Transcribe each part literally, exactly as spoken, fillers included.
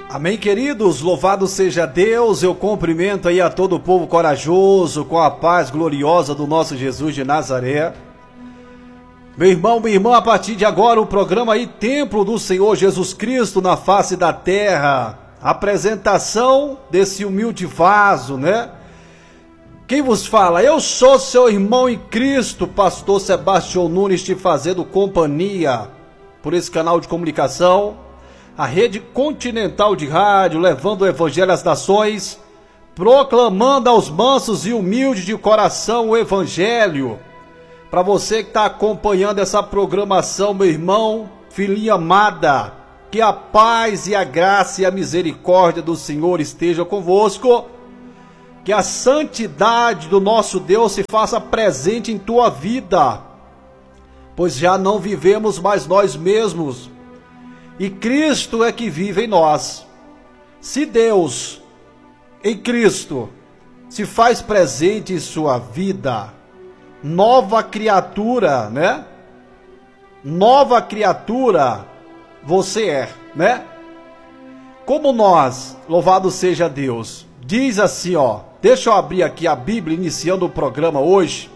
Amém, queridos, louvado seja Deus. Eu cumprimento aí a todo o povo corajoso, com a paz gloriosa do nosso Jesus de Nazaré. Meu irmão, minha irmã, a partir de agora o programa aí, Templo do Senhor Jesus Cristo na face da terra. Apresentação desse humilde vaso, né? Quem vos fala? Eu sou seu irmão em Cristo, pastor Sebastião Nunes, te fazendo companhia por esse canal de comunicação, a rede continental de rádio, levando o evangelho às nações, proclamando aos mansos e humildes de coração o evangelho. Para você que está acompanhando essa programação, meu irmão, filhinha amada, que a paz e a graça e a misericórdia do Senhor esteja convosco, que a santidade do nosso Deus se faça presente em tua vida, pois já não vivemos mais nós mesmos, e Cristo é que vive em nós. Se Deus, em Cristo, se faz presente em sua vida, nova criatura, né? Nova criatura você é, né? Como nós, louvado seja Deus, diz assim, ó, deixa eu abrir aqui a Bíblia, iniciando o programa hoje.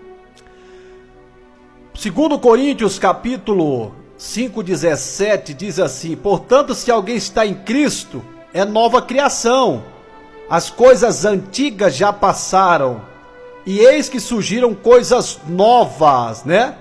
Segundo Coríntios, capítulo cinco, dezessete, diz assim: portanto, se alguém está em Cristo, é nova criação. As coisas antigas já passaram, e eis que surgiram coisas novas, né?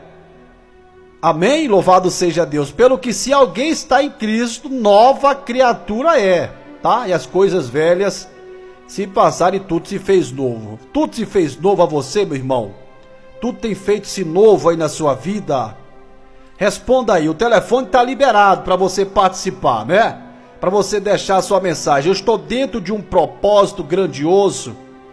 Amém? Louvado seja Deus. Pelo que se alguém está em Cristo, nova criatura é, tá? E as coisas velhas se passaram e tudo se fez novo. Tudo se fez novo a você, meu irmão? Tudo tem feito-se novo aí na sua vida? Responda aí, o telefone está liberado para você participar, né? Para você deixar a sua mensagem. Eu estou dentro de um propósito grandioso.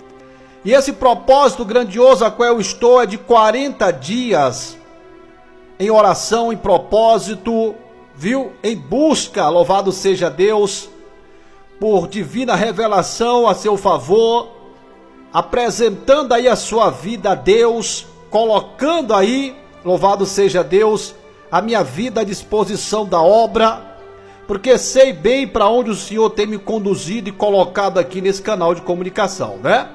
E esse propósito grandioso a qual eu estou é de quarenta dias em oração, em propósito, viu? Em busca, louvado seja Deus, por divina revelação a seu favor, apresentando aí a sua vida a Deus, colocando aí, louvado seja Deus, a minha vida à disposição da obra, porque sei bem para onde o Senhor tem me conduzido e colocado aqui nesse canal de comunicação, né?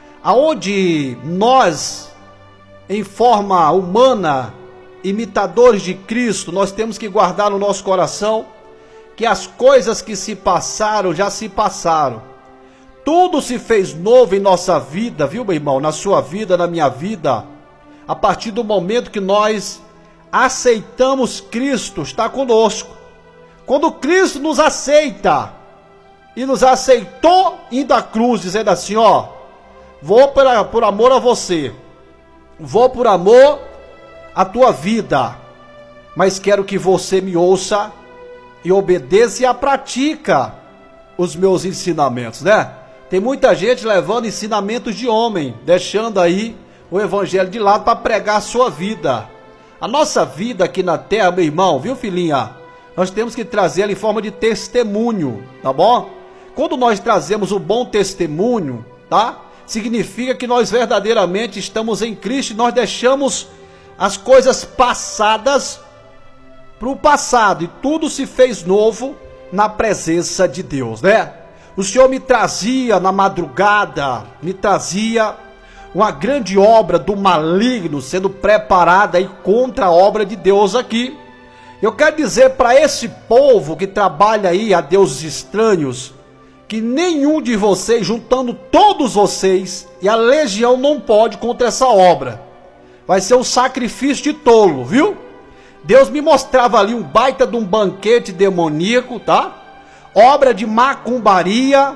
Aonde nós, em forma humana, imitadores de Cristo, nós temos que guardar no nosso coração que as coisas que se passaram, já se passaram. Tudo se fez novo em nossa vida, viu, meu irmão? Na sua vida, na minha vida, a partir do momento que nós aceitamos Cristo, está conosco. Quando Cristo nos aceita, e nos aceitou indo à cruz, dizendo assim, ó, vou por, por amor a você, vou por amor à tua vida, mas quero que você me ouça e obedeça e a pratica os meus ensinamentos, né? Tem muita gente levando ensinamentos de homem, deixando aí o evangelho de lado para pregar a sua vida. A nossa vida aqui na terra, meu irmão, viu, filhinha? Nós temos que trazer ela em forma de testemunho, tá bom? Quando nós trazemos o bom testemunho, tá? Significa que nós verdadeiramente estamos em Cristo e nós deixamos as coisas passadas para o passado e tudo se fez novo na presença de Deus, né? O Senhor me trazia na madrugada, me trazia uma grande obra do maligno sendo preparada aí contra a obra de Deus aqui. Eu quero dizer para esse povo que trabalha aí a deuses estranhos, que nenhum de vocês, juntando todos vocês, e a legião não pode contra essa obra. Vai ser um sacrifício de tolo, viu? Deus me mostrava ali um baita de um banquete demoníaco, tá? Obra de macumbaria,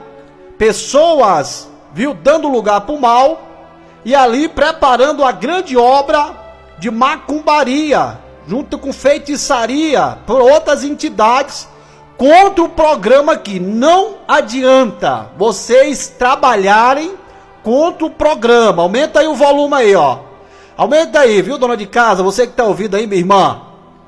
pessoas, viu, dando lugar para o mal, e ali preparando a grande obra de macumbaria, junto com feitiçaria, por outras entidades, contra o programa aqui. Não adianta vocês trabalharem contra o programa. Aumenta aí o volume aí, ó. Aumenta aí, viu, dona de casa, você que está ouvindo aí, minha irmã.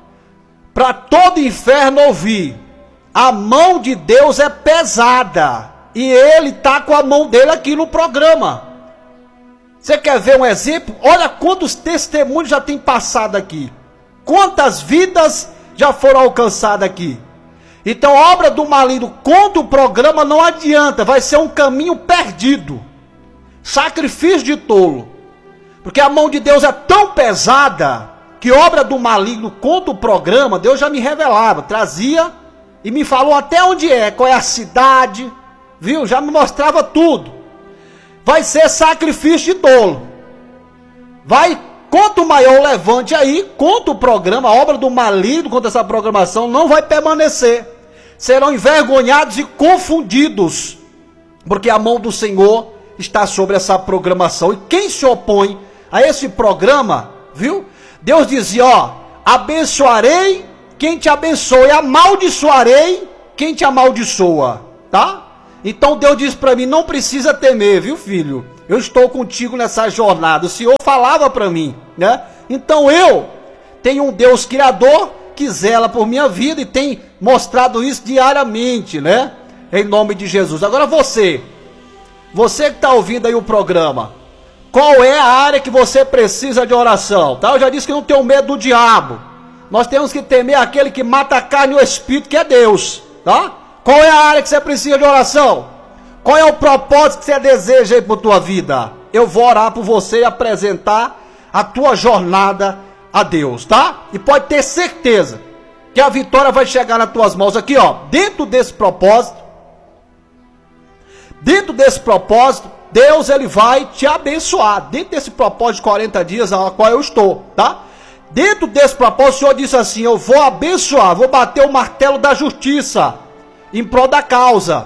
Para todo inferno ouvir, a mão de Deus é pesada, e ele tá com a mão dele aqui no programa. Você quer ver um exemplo? Olha quantos testemunhos já tem passado aqui. Quantas vidas já foram alcançadas aqui. Então a obra do maligno contra o programa não adianta, vai ser um caminho perdido. Sacrifício de tolo. Porque a mão de Deus é tão pesada que obra do maligno contra o programa, Deus já me revelava, trazia e me falou até onde é, qual é a cidade, viu? Já me mostrava tudo. Vai ser sacrifício de tolo. Vai, quanto maior o levante aí, contra o programa, a obra do maligno contra essa programação não vai permanecer. Serão envergonhados e confundidos, porque a mão do Senhor está sobre essa programação. E quem se opõe a esse programa, viu? Deus dizia, ó, abençoarei quem te abençoa e amaldiçoarei quem te amaldiçoa, tá? Então Deus diz para mim, não precisa temer, viu, filho? Eu estou contigo nessa jornada. O Senhor falava para mim, né? Então eu tenho um Deus criador que zela por minha vida e tem mostrado isso diariamente, né? Em nome de Jesus. Agora você, você que está ouvindo aí o programa, qual é a área que você precisa de oração? Tá? Eu já disse que não tenho medo do diabo. Nós temos que temer aquele que mata a carne e o espírito, que é Deus, tá? Qual é a área que você precisa de oração? Qual é o propósito que você deseja aí para a tua vida? Eu vou orar por você e apresentar a tua jornada a Deus, tá? E pode ter certeza que a vitória vai chegar nas tuas mãos aqui, ó. Dentro desse propósito, dentro desse propósito, Deus, ele vai te abençoar. Dentro desse propósito de quarenta dias a qual eu estou, tá? Dentro desse propósito, o Senhor disse assim, eu vou abençoar, vou bater o martelo da justiça em prol da causa.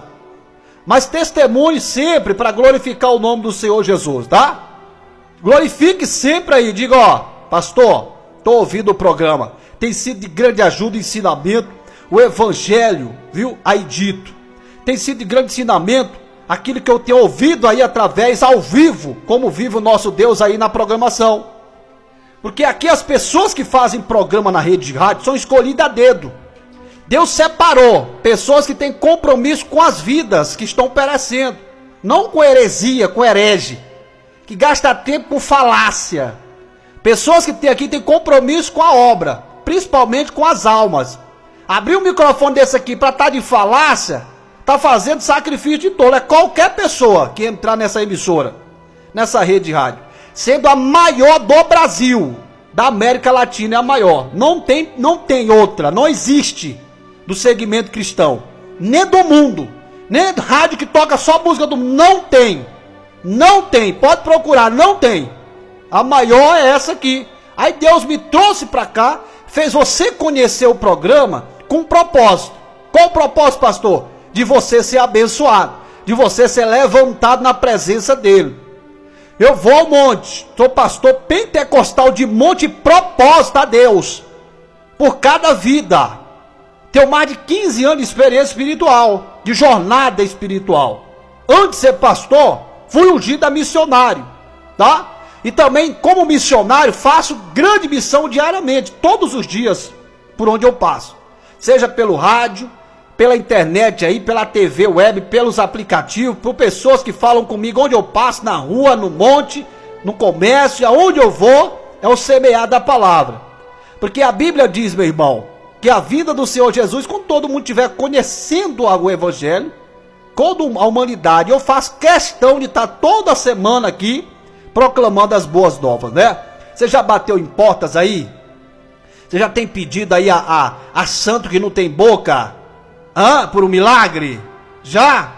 Mas testemunhe sempre para glorificar o nome do Senhor Jesus, tá? Glorifique sempre aí, diga, ó, pastor, estou ouvindo o programa, tem sido de grande ajuda e ensinamento, o evangelho, viu, aí dito, tem sido de grande ensinamento, aquilo que eu tenho ouvido aí através, ao vivo, como vive o nosso Deus aí na programação. Porque aqui as pessoas que fazem programa na rede de rádio são escolhidas a dedo. Deus separou pessoas que têm compromisso com as vidas que estão perecendo, não com heresia, com herege, que gasta tempo com falácia. Pessoas que têm aqui têm compromisso com a obra, principalmente com as almas. Abrir um microfone desse aqui para estar de falácia, está fazendo sacrifício de tolo. É qualquer pessoa que entrar nessa emissora, nessa rede de rádio, sendo a maior do Brasil, da América Latina é a maior. Não tem, não tem outra, não existe do segmento cristão, nem do mundo, nem rádio que toca só música do mundo, não tem, não tem, pode procurar, não tem. A maior é essa aqui. Aí Deus me trouxe para cá, fez você conhecer o programa com um propósito. Qual o propósito, pastor? De você ser abençoado, de você ser levantado na presença dele. Eu vou ao monte, sou pastor pentecostal de monte, propósito a Deus, por cada vida. Tenho mais de quinze anos de experiência espiritual, de jornada espiritual. Antes de ser pastor, fui ungido a missionário, tá? E também, como missionário, faço grande missão diariamente, todos os dias, por onde eu passo. Seja pelo rádio, pela internet aí, pela T V web, pelos aplicativos, por pessoas que falam comigo onde eu passo, na rua, no monte, no comércio, aonde eu vou, é o semear da palavra. Porque a Bíblia diz, meu irmão, que a vida do Senhor Jesus, quando todo mundo estiver conhecendo o Evangelho, toda a humanidade, eu faço questão de estar toda semana aqui, proclamando as boas novas, né? Você já bateu em portas aí? Você já tem pedido aí a, a, a santo que não tem boca? Hã? Por um milagre? Já?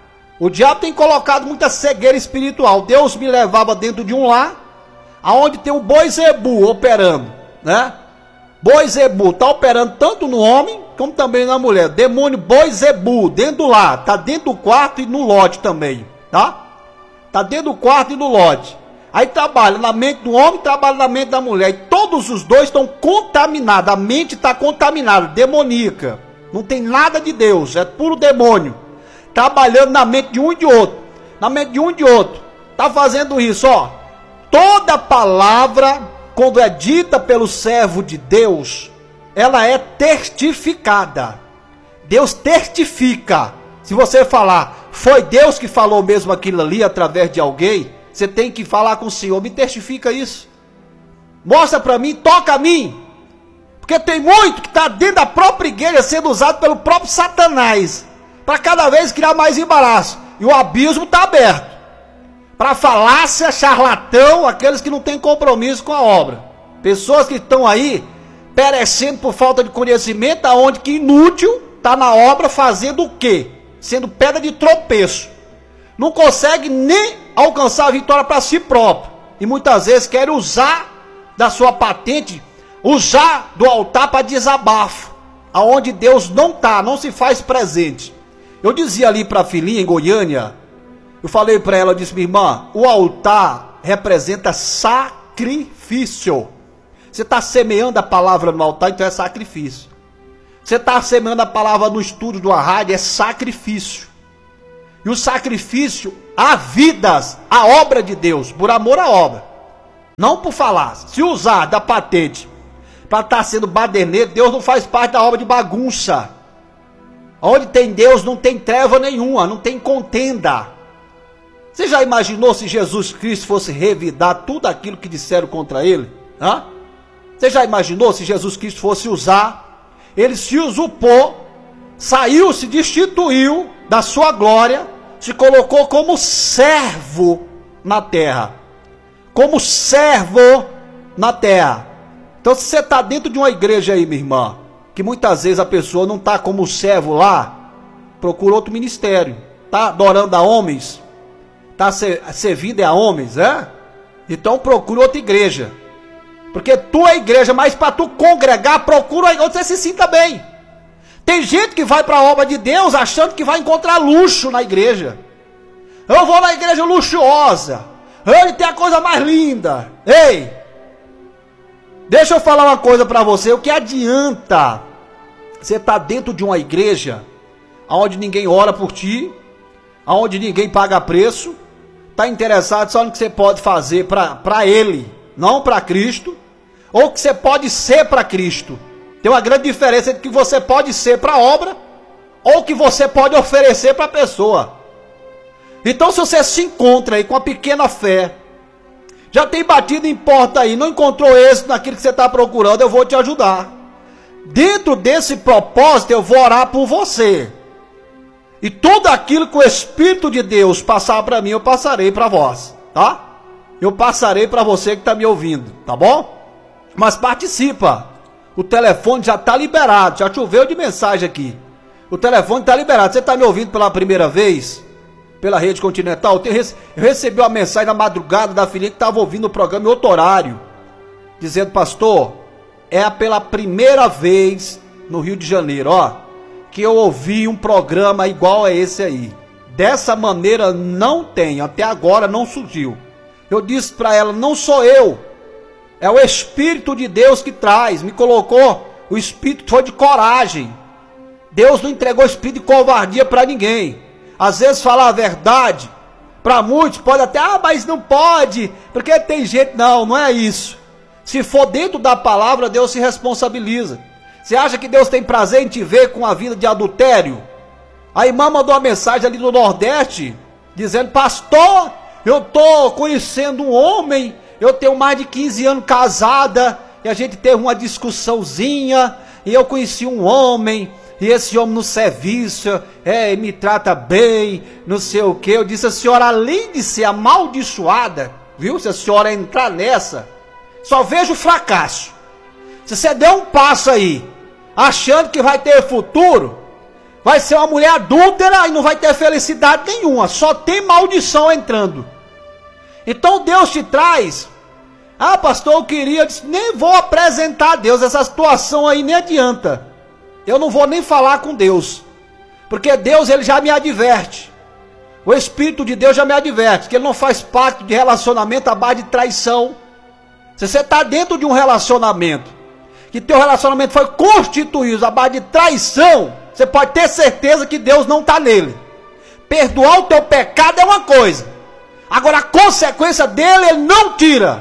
O diabo tem colocado muita cegueira espiritual. Deus me levava dentro de um lar, aonde tem o boi zebu operando, né? Boi zebu está operando tanto no homem, como também na mulher. Demônio boi zebu, dentro do lar, tá dentro do quarto e no lote também, tá? Tá dentro do quarto e no lote. Aí trabalha na mente do homem, trabalha na mente da mulher. E todos os dois estão contaminados. A mente está contaminada, demoníaca. Não tem nada de Deus, é puro demônio. Trabalhando na mente de um e de outro. Na mente de um e de outro. Está fazendo isso, ó. Toda palavra, quando é dita pelo servo de Deus, ela é testificada. Deus testifica. Se você falar, foi Deus que falou mesmo aquilo ali através de alguém, você tem que falar com o Senhor, me testifica isso. Mostra para mim, toca a mim. Porque tem muito que está dentro da própria igreja sendo usado pelo próprio Satanás, para cada vez criar mais embaraço. E o abismo está aberto para falácia, charlatão, aqueles que não têm compromisso com a obra. Pessoas que estão aí perecendo por falta de conhecimento, aonde que inútil está na obra fazendo o quê? Sendo pedra de tropeço. Não consegue nem alcançar a vitória para si próprio. E muitas vezes quer usar da sua patente, usar do altar para desabafo, aonde Deus não está, não se faz presente. Eu dizia ali para a filhinha em Goiânia, eu falei para ela, eu disse, minha irmã, o altar representa sacrifício. Você está semeando a palavra no altar, então é sacrifício. Você está semeando a palavra no estúdio do rádio, é sacrifício. E o sacrifício, há vidas, a obra de Deus, por amor à obra. Não por falar. Se usar da patente para estar tá sendo baderneiro, Deus não faz parte da obra de bagunça. Onde tem Deus não tem treva nenhuma, não tem contenda. Você já imaginou se Jesus Cristo fosse revidar tudo aquilo que disseram contra ele? Hã? Você já imaginou se Jesus Cristo fosse usar? Ele se usurpou, saiu, se destituiu da sua glória, se colocou como servo na terra. Como servo na terra. Então se você está dentro de uma igreja aí, minha irmã, que muitas vezes a pessoa não está como servo lá, procura outro ministério. Está adorando a homens, está servindo a homens, é? Então procura outra igreja. Porque tu é igreja, mas para tu congregar, procura onde você se sinta bem. Tem gente que vai para a obra de Deus achando que vai encontrar luxo na igreja. Eu vou na igreja luxuosa, ele tem a coisa mais linda. Ei, deixa eu falar uma coisa para você. O que adianta você estar dentro de uma igreja onde ninguém ora por ti, onde ninguém paga preço, está interessado só no que você pode fazer para ele, não para Cristo, ou que você pode ser para Cristo. Tem uma grande diferença entre o que você pode ser para a obra ou o que você pode oferecer para a pessoa. Então se você se encontra aí com a pequena fé, já tem batido em porta aí, não encontrou êxito naquilo que você está procurando, eu vou te ajudar. Dentro desse propósito eu vou orar por você. E tudo aquilo que o Espírito de Deus passar para mim, eu passarei para vós, tá? Eu passarei para você que está me ouvindo, tá bom? Mas participa. O telefone já está liberado, já choveu de mensagem aqui. O telefone está liberado. Você está me ouvindo pela primeira vez? Pela Rede Continental? Eu recebi uma mensagem na madrugada da filha que estava ouvindo o programa em outro horário, dizendo, pastor, é pela primeira vez no Rio de Janeiro, ó, que eu ouvi um programa igual a esse aí. Dessa maneira não tem, até agora não surgiu. Eu disse para ela, não sou eu, é o Espírito de Deus que traz, me colocou, o Espírito foi de coragem. Deus não entregou espírito de covardia para ninguém. Às vezes falar a verdade, para muitos pode até, ah, mas não pode, porque tem gente, não, não é isso. Se for dentro da palavra, Deus se responsabiliza. Você acha que Deus tem prazer em te ver com a vida de adultério? A irmã mandou uma mensagem ali do Nordeste, dizendo, pastor, eu estou conhecendo um homem, eu tenho mais de quinze anos casada, e a gente teve uma discussãozinha, e eu conheci um homem, e esse homem no serviço, é, me trata bem, não sei o que. Eu disse, a senhora, além de ser amaldiçoada, viu, se a senhora entrar nessa, só vejo fracasso. Se você der um passo aí, achando que vai ter futuro, vai ser uma mulher adúltera e não vai ter felicidade nenhuma, só tem maldição entrando. Então Deus te traz, ah pastor, eu queria, eu disse, nem vou apresentar a Deus, essa situação aí nem adianta, eu não vou nem falar com Deus, porque Deus ele já me adverte, o Espírito de Deus já me adverte, que ele não faz pacto de relacionamento à base de traição. Se você está dentro de um relacionamento, que teu relacionamento foi constituído à base de traição, você pode ter certeza que Deus não está nele. Perdoar o teu pecado é uma coisa, agora a consequência dele ele não tira.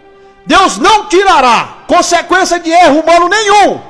Deus não tirará consequência de erro humano nenhum.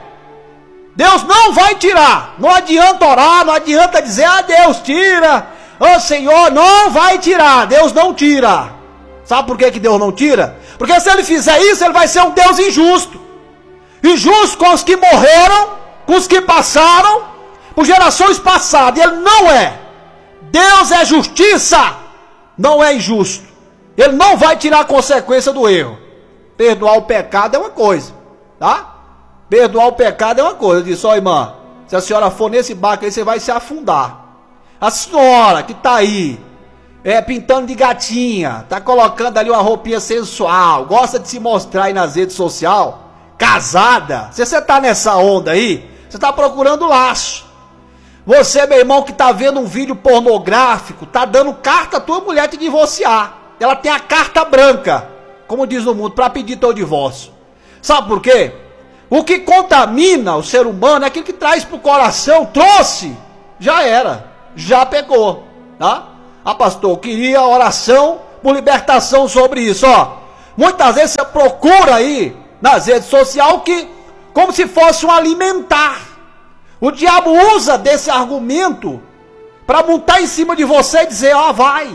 Deus não vai tirar. Não adianta orar, não adianta dizer, ah Deus tira, oh Senhor, não vai tirar. Deus não tira. Sabe por que que Deus não tira? Porque se ele fizer isso, ele vai ser um Deus injusto. Injusto com os que morreram, com os que passaram, por gerações passadas. Ele não é. Deus é justiça, não é injusto. Ele não vai tirar a consequência do erro. Perdoar o pecado é uma coisa, tá? Perdoar o pecado é uma coisa. Eu disse, ó irmã, se a senhora for nesse barco aí, você vai se afundar. A senhora que está aí, é, pintando de gatinha, tá colocando ali uma roupinha sensual, gosta de se mostrar aí nas redes sociais, casada, se você tá nessa onda aí, você tá procurando laço. Você, meu irmão, que tá vendo um vídeo pornográfico, tá dando carta à tua mulher te divorciar. Ela tem a carta branca, como diz no mundo, para pedir teu divórcio. Sabe por quê? O que contamina o ser humano é aquilo que traz pro coração, trouxe, já era, já pegou, tá? Ah, pastor, eu queria oração por libertação sobre isso, ó. Muitas vezes você procura aí nas redes sociais que, como se fosse um alimentar. O diabo usa desse argumento para montar em cima de você e dizer, ó, vai.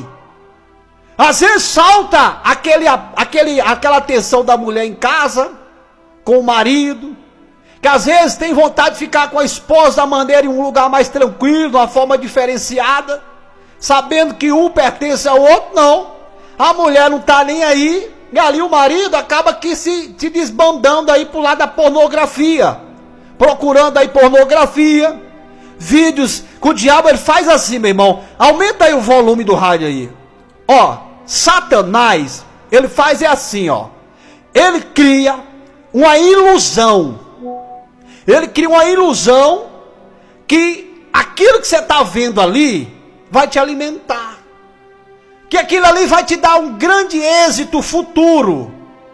Às vezes salta aquele, aquele, aquela atenção da mulher em casa, com o marido, que às vezes tem vontade de ficar com a esposa da maneira em um lugar mais tranquilo, de uma forma diferenciada, sabendo que um pertence ao outro, não. A mulher não está nem aí, e ali o marido acaba que se, se desbandando aí pro lado da pornografia, procurando aí pornografia, vídeos, que o diabo ele faz assim, meu irmão, aumenta aí o volume do rádio aí, ó, Satanás, ele faz é assim, ó, ele cria uma ilusão, ele cria uma ilusão que aquilo que você está vendo ali vai te alimentar, que aquilo ali vai te dar um grande êxito futuro,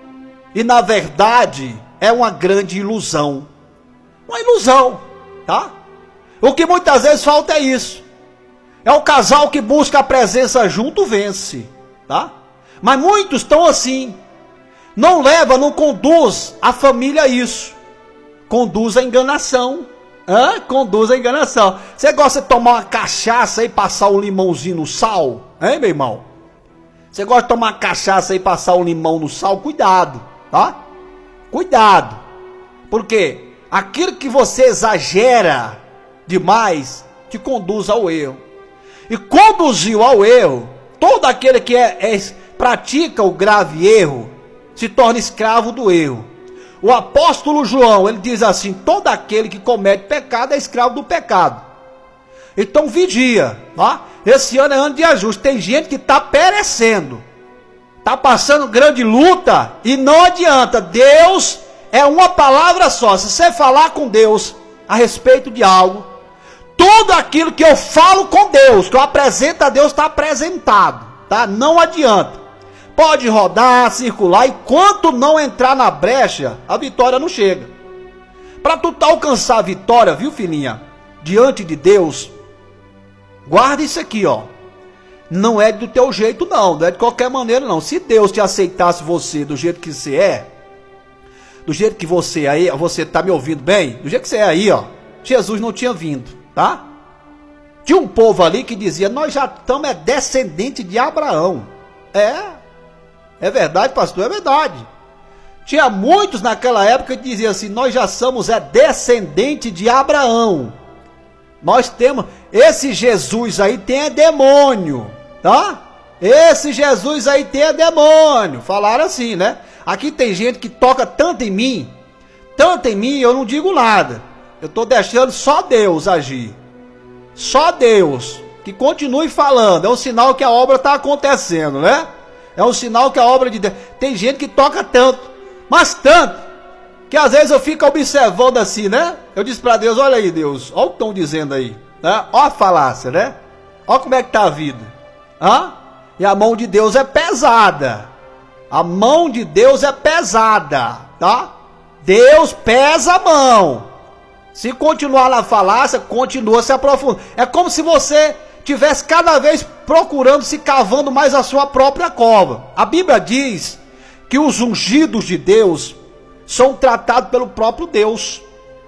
e na verdade é uma grande ilusão, uma ilusão, tá? O que muitas vezes falta é isso, é o casal que busca a presença junto vence, tá? Mas muitos estão assim, não leva, não conduz a família a isso, conduz a enganação. Hã? Conduz a enganação. Você gosta de tomar uma cachaça e passar um limãozinho no sal? Hein, meu irmão? Você gosta de tomar uma cachaça e passar um limão no sal? Cuidado, tá? Cuidado. Porque aquilo que você exagera demais te conduz ao erro. E conduziu ao erro, todo aquele que é, é, pratica o grave erro se torna escravo do erro. O apóstolo João, ele diz assim, todo aquele que comete pecado é escravo do pecado. Então vigia, tá? Esse ano é ano de ajuste, tem gente que está perecendo, está passando grande luta e não adianta, Deus é uma palavra só, se você falar com Deus a respeito de algo, tudo aquilo que eu falo com Deus, que eu apresento a Deus está apresentado, tá? Não adianta. Pode rodar, circular, e enquanto não entrar na brecha, a vitória não chega. Para tu alcançar a vitória, viu, filhinha? Diante de Deus, guarda isso aqui, ó. Não é do teu jeito, não. Não é de qualquer maneira, não. Se Deus te aceitasse você do jeito que você é, do jeito que você é aí, você tá me ouvindo bem? Do jeito que você é aí, ó, Jesus não tinha vindo, tá? Tinha um povo ali que dizia, nós já estamos é descendente de Abraão. É... É verdade, pastor? É verdade. Tinha muitos naquela época que diziam assim, nós já somos é descendente de Abraão. Nós temos, esse Jesus aí tem é demônio, tá? Esse Jesus aí tem é demônio. Falaram assim, né? Aqui tem gente que toca tanto em mim, tanto em mim, eu não digo nada. Eu estou deixando só Deus agir. Só Deus. Que continue falando. É um sinal que a obra está acontecendo, né? É um sinal que a obra de Deus... Tem gente que toca tanto, mas tanto, que às vezes eu fico observando assim, né? Eu disse para Deus, olha aí Deus, olha o que estão dizendo aí, né? Olha a falácia, né? Olha como é que tá a vida. Hã? E a mão de Deus é pesada. A mão de Deus é pesada, tá? Deus pesa a mão. Se continuar na falácia, continua se aprofundando. É como se você... tivesse cada vez procurando, se cavando mais a sua própria cova. A Bíblia diz que os ungidos de Deus são tratados pelo próprio Deus.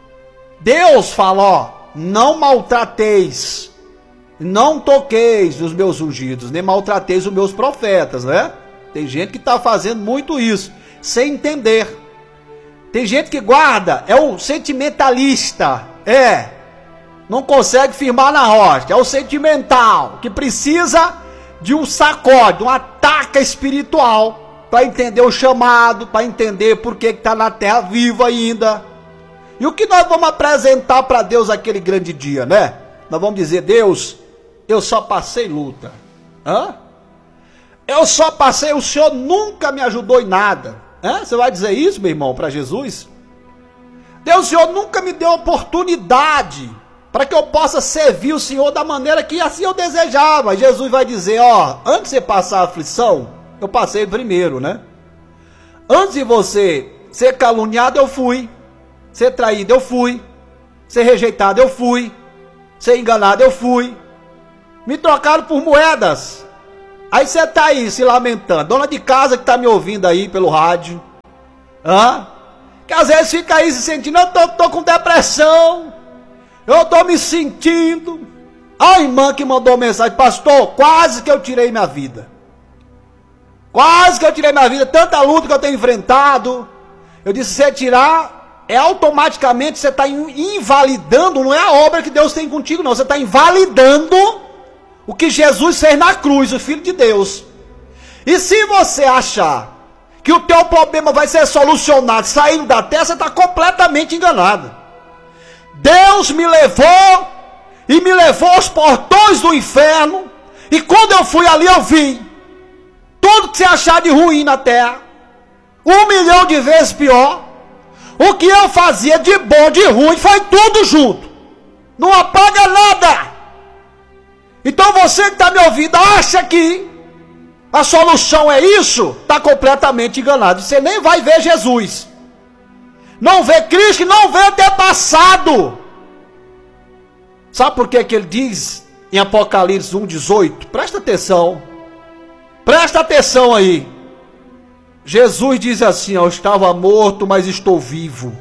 Deus fala, ó, não maltrateis, não toqueis os meus ungidos, nem maltrateis os meus profetas, né? Tem gente que está fazendo muito isso, sem entender. Tem gente que guarda, é o sentimentalista, é, não consegue firmar na rocha, é o sentimental, que precisa de um sacode, uma taca espiritual, para entender o chamado, para entender por que está na terra vivo ainda. E o que nós vamos apresentar para Deus aquele grande dia, né? Nós vamos dizer: Deus, eu só passei luta. Hã? Eu só passei, o Senhor nunca me ajudou em nada. É? Você vai dizer isso, meu irmão, para Jesus? Deus, o Senhor nunca me deu oportunidade para que eu possa servir o Senhor da maneira que assim eu desejava. Jesus vai dizer: ó, antes de você passar a aflição, eu passei primeiro, né? Antes de você ser caluniado, eu fui. Ser traído, eu fui. Ser rejeitado, eu fui. Ser enganado, eu fui. Me trocaram por moedas. Aí você tá aí se lamentando, dona de casa que tá me ouvindo aí pelo rádio, hã? Que às vezes fica aí se sentindo: eu tô, tô com depressão, eu tô me sentindo. A irmã que mandou mensagem: pastor, quase que eu tirei minha vida, quase que eu tirei minha vida, tanta luta que eu tenho enfrentado. Eu disse: se você tirar, é automaticamente você está invalidando, não é a obra que Deus tem contigo não, você está invalidando o que Jesus fez na cruz, o Filho de Deus. E se você achar que o teu problema vai ser solucionado saindo da terra, você está completamente enganado. Deus me levou e me levou aos portões do inferno, e quando eu fui ali eu vi tudo que você achar de ruim na terra, um milhão de vezes pior. O que eu fazia de bom, de ruim, foi tudo junto, não apaga nada. Então você que está me ouvindo, acha que a solução é isso? Está completamente enganado. Você nem vai ver Jesus, não vê Cristo, não vê o teu passado. Sabe por que que ele diz em Apocalipse um, dezoito? Presta atenção, presta atenção aí. Jesus diz assim: eu estava morto, mas estou vivo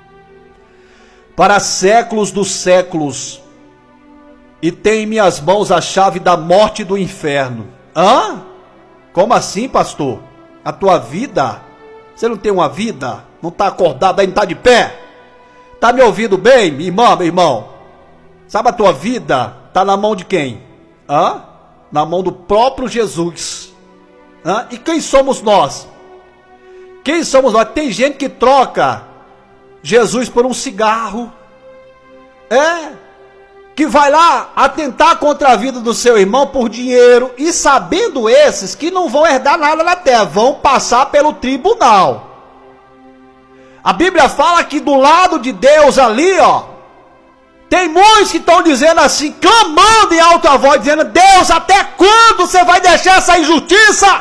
para séculos dos séculos, e tem em minhas mãos a chave da morte e do inferno. Hã? Como assim, pastor? A tua vida? Você não tem uma vida? Não está acordado aí, não está de pé? Está me ouvindo bem, minha irmã, meu irmão? Sabe, a tua vida está na mão de quem? Hã? Na mão do próprio Jesus. Hã? E quem somos nós? Quem somos nós? Tem gente que troca Jesus por um cigarro. É... que vai lá atentar contra a vida do seu irmão por dinheiro, e sabendo esses que não vão herdar nada na terra, vão passar pelo tribunal. A Bíblia fala que do lado de Deus ali, ó, tem muitos que estão dizendo assim, clamando em alta voz, dizendo: Deus, até quando você vai deixar essa injustiça?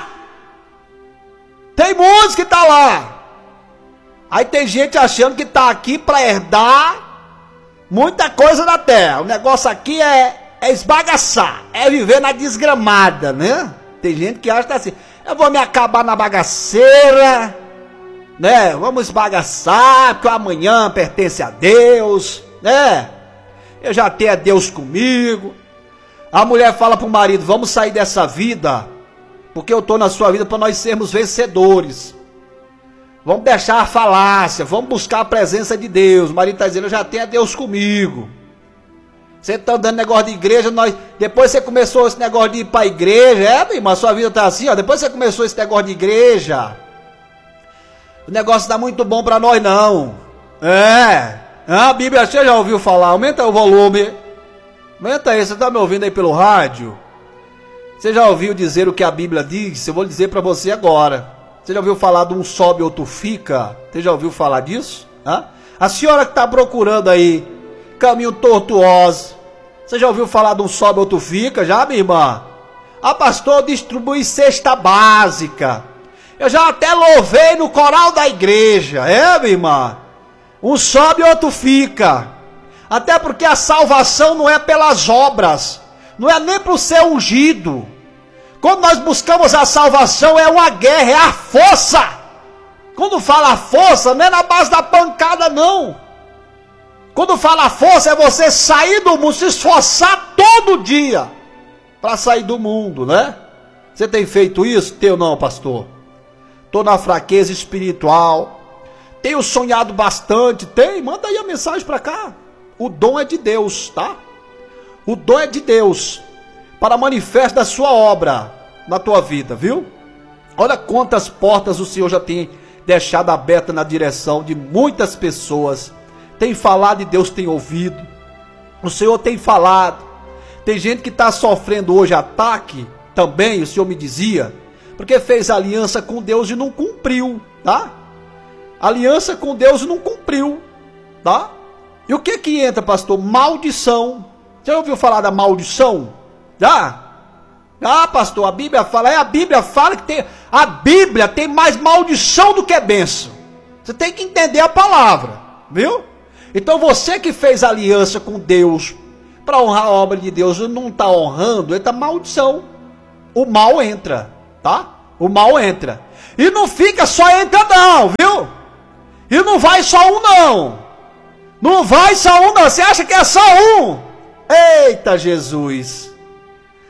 Tem muitos que estão lá. Aí tem gente achando que está aqui para herdar muita coisa na terra. O negócio aqui é, é esbagaçar, é viver na desgramada, né? Tem gente que acha assim: eu vou me acabar na bagaceira, né? Vamos esbagaçar, porque o amanhã pertence a Deus, né? Eu já tenho a Deus comigo. A mulher fala pro marido: vamos sair dessa vida, porque eu estou na sua vida para nós sermos vencedores. Vamos deixar a falácia, vamos buscar a presença de Deus. O marido está dizendo: eu já tenho a Deus comigo. Você está dando negócio de igreja, nós... depois você começou esse negócio de ir para a igreja. É, meu irmão, a sua vida está assim, ó. Depois você começou esse negócio de igreja, o negócio está muito bom para nós não. É, a Bíblia, você já ouviu falar? Aumenta o volume. Aumenta aí, você está me ouvindo aí pelo rádio? Você já ouviu dizer o que a Bíblia diz? Eu vou dizer para você agora. Você já ouviu falar de um sobe, outro fica? Você já ouviu falar disso? Hã? A senhora que está procurando aí caminho tortuoso, você já ouviu falar de um sobe, outro fica? Já, minha irmã? Ah, pastor, distribui cesta básica. Eu já até louvei no coral da igreja. É, minha irmã? Um sobe, outro fica. Até porque a salvação não é pelas obras, não é nem para ser ungido. Quando nós buscamos a salvação, é uma guerra, é a força. Quando fala força, não é na base da pancada, não. Quando fala força, é você sair do mundo, se esforçar todo dia para sair do mundo, né? Você tem feito isso? Teu não, pastor. Estou na fraqueza espiritual, Tenho sonhado bastante. Tem, manda aí a mensagem para cá. O dom é de Deus, tá? O dom é de Deus para manifestar da sua obra na tua vida, viu? Olha quantas portas o Senhor já tem deixado abertas na direção de muitas pessoas. Tem falado e Deus tem ouvido. O Senhor tem falado. Tem gente que está sofrendo hoje ataque também, o Senhor me dizia, porque fez aliança com Deus e não cumpriu, tá? Aliança com Deus e não cumpriu, tá? E o que que entra, pastor? Maldição. Já ouviu falar da maldição? Já? Ah, pastor, a Bíblia fala, é a Bíblia fala que tem, a Bíblia tem mais maldição do que bênção. Você tem que entender a palavra, viu? Então você que fez aliança com Deus para honrar a obra de Deus e não está honrando, entra maldição. O mal entra, tá? O mal entra. E não fica só entra não, viu? E não vai só um não. Não vai só um não. Você acha que é só um? Eita Jesus.